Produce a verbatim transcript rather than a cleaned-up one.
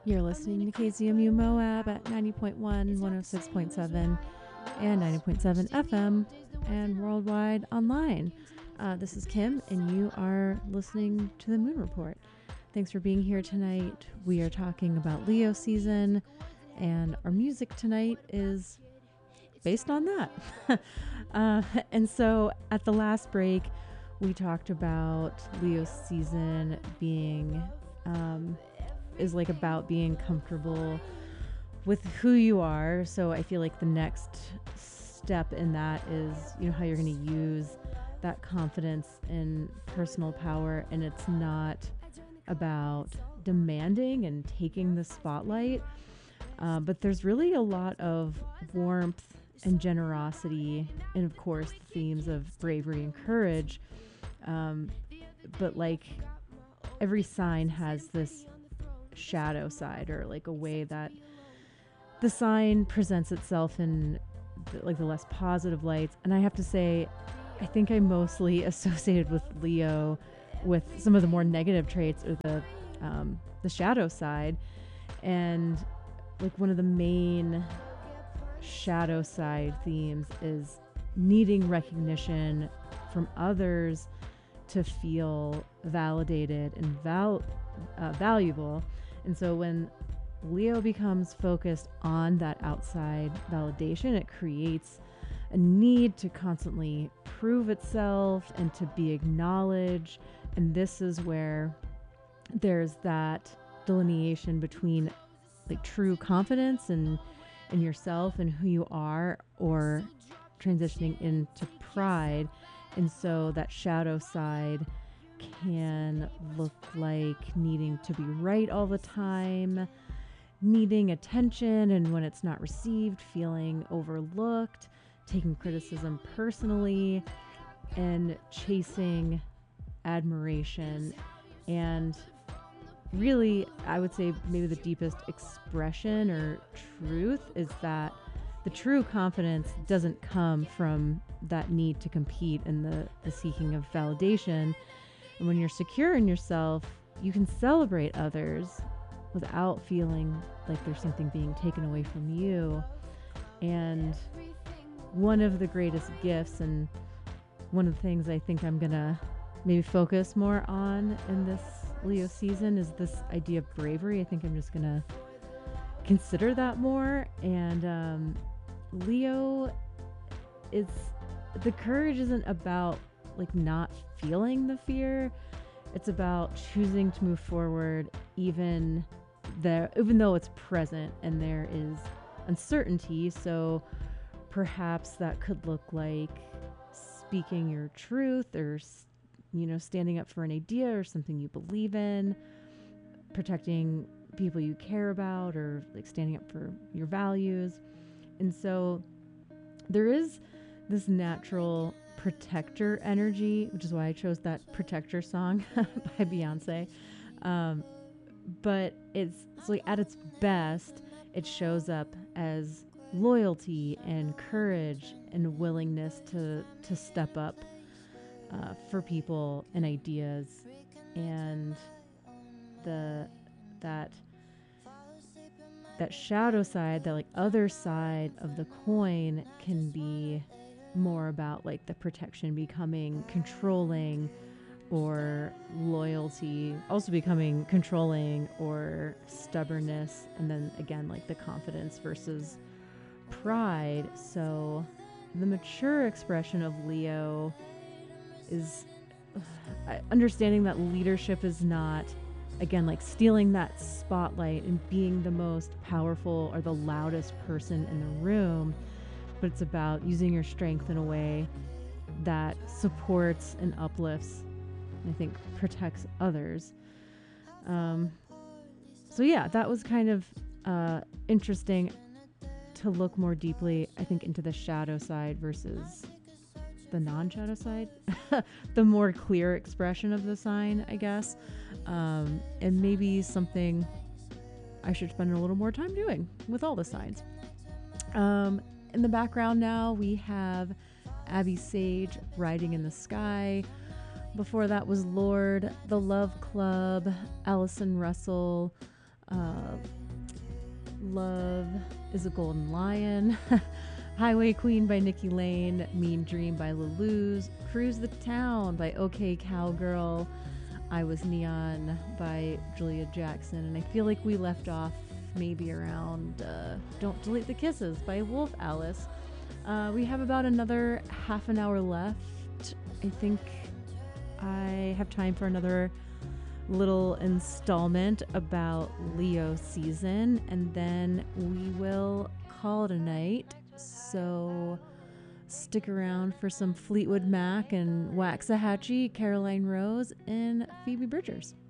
You're listening to K Z M U Moab at ninety point one, one oh six point seven, and ninety point seven F M, and worldwide online. Uh, this is Kim, and you are listening to the Moon Report. Thanks for being here tonight. We are talking about Leo season, and our music tonight is based on that. uh, and so at the last break, we talked about Leo season being... Um, is like about being comfortable with who you are. So I feel like the next step in that is, you know, how you're going to use that confidence and personal power. And it's not about demanding and taking the spotlight. Uh, but there's really a lot of warmth and generosity. And of course, the themes of bravery and courage. Um, but like every sign has this shadow side, or like a way that the sign presents itself in the, like the less positive lights. And I have to say, I think I mostly associated with Leo with some of the more negative traits, or the um, the shadow side. And like one of the main shadow side themes is needing recognition from others to feel validated and val- uh, valuable. And so when Leo becomes focused on that outside validation, it creates a need to constantly prove itself and to be acknowledged. And this is where there's that delineation between like true confidence and in yourself and who you are, or transitioning into pride. And so that shadow side can look like needing to be right all the time, needing attention, and when it's not received, feeling overlooked, taking criticism personally, and chasing admiration. And really, I would say maybe the deepest expression or truth is that the true confidence doesn't come from that need to compete and the, the seeking of validation. And when you're secure in yourself, you can celebrate others without feeling like there's something being taken away from you. And one of the greatest gifts, and one of the things I think I'm going to maybe focus more on in this Leo season, is this idea of bravery. I think I'm just going to consider that more. And um, Leo is, the courage isn't about like not feeling the fear. It's about choosing to move forward even there, even though it's present and there is uncertainty. So perhaps that could look like speaking your truth, or, you know, standing up for an idea or something you believe in, protecting people you care about, or like standing up for your values. And so there is this natural protector energy, which is why I chose that Protector song by Beyonce. Um, but it's, it's like at its best, it shows up as loyalty and courage and willingness to, to step up uh, for people and ideas. And the, that, that shadow side, that like other side of the coin, can be more about like the protection becoming controlling, or loyalty also becoming controlling, or stubbornness, and then again like the confidence versus pride. So the mature expression of Leo is uh, understanding that leadership is not, again, like stealing that spotlight and being the most powerful or the loudest person in the room, but it's about using your strength in a way that supports and uplifts, and I think protects others. Um, so yeah, that was kind of uh, interesting to look more deeply, I think, into the shadow side versus the non-shadow side, the more clear expression of the sign, I guess. Um, and maybe something I should spend a little more time doing with all the signs. Um, in the background now, we have Abby Sage, Riding in the Sky. Before that was Lorde, The Love Club, Allison Russell, Uh, Love is a Golden Lion. Highway Queen by Nikki Lane. Mean Dream by Lalouz. Cruise the Town by OK Cowgirl. I Was Neon by Julia Jackson. And I feel like we left off maybe around uh, Don't Delete the Kisses by Wolf Alice. Uh, we have about another half an hour left. I think I have time for another little installment about Leo season, and then we will call it a night. So stick around for some Fleetwood Mac and Waxahachie, Caroline Rose, and Phoebe Bridgers.